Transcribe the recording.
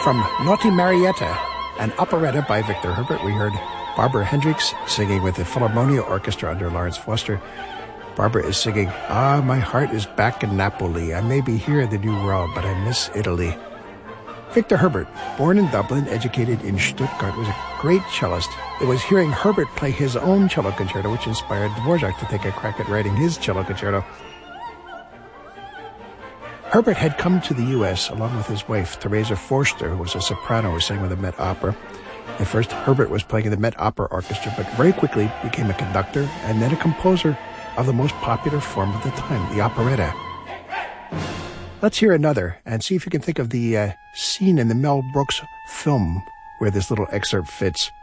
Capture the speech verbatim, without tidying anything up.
From Naughty Marietta, an operetta by Victor Herbert, we heard Barbara Hendricks singing with the Philharmonia Orchestra under Lawrence Foster. Barbara is singing, "Ah, my heart is back in Napoli. I may be here in the New World, but I miss Italy." Victor Herbert, born in Dublin, educated in Stuttgart, was a great cellist. It was hearing Herbert play his own cello concerto which inspired Dvorak to take a crack at writing his cello concerto. Herbert had come to the U S along with his wife, Theresa Forster, who was a soprano who sang with the Met Opera. At first, Herbert was playing in the Met Opera Orchestra, but very quickly became a conductor and then a composer of the most popular form of the time, the operetta. Let's hear another and see if you can think of the uh, scene in the Mel Brooks film where this little excerpt fits.